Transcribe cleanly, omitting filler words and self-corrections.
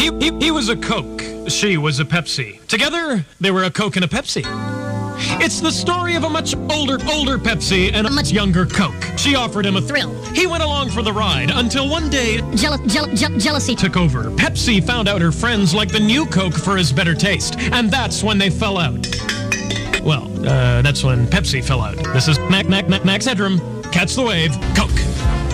He was a Coke. She was a Pepsi. Together, they were a Coke and a Pepsi. It's the story of a much older Pepsi and a much younger Coke. She offered him a thrill. He went along for the ride until one day jealousy took over. Pepsi found out her friends liked the new Coke for his better taste, and that's when they fell out. Well, that's when Pepsi fell out. This is Max Headroom. Catch the wave. Coke.